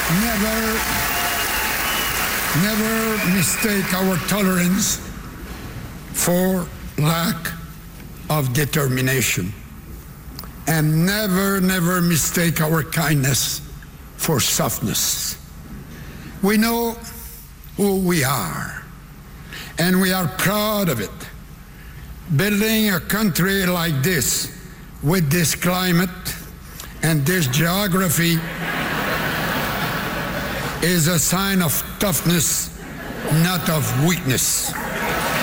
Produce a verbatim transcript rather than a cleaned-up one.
Never, never mistake our tolerance for lack of determination. And never, never mistake our kindness for softness. We know who we are, and we are proud of it. Building a country like this, with this climate and this geography, is a sign of toughness, not of weakness.